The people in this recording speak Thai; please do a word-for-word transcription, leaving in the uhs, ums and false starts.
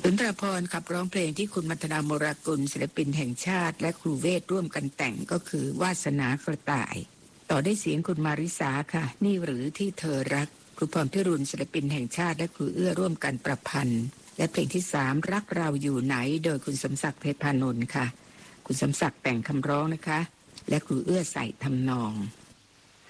สุนทรภรณ์ขับร้องเพลงที่คุณมัทนาโมรากุลศิลปินแห่งชาติและครูเวทร่วมกันแต่งก็คือวาสนากระต่ายต่อได้เสียงคุณมาริสาค่ะนี่หรือที่เธอรักครูพรพิรุณศิลปินแห่งชาติและครูเอื้อร่วมกันประพันธ์และเพลงที่สามรักเราอยู่ไหนโดยคุณสมศักดิ์เพชรพานนท์ค่ะคุณสมศักดิ์แต่งคำร้องนะคะและครูเอื้อใส่ทำนอง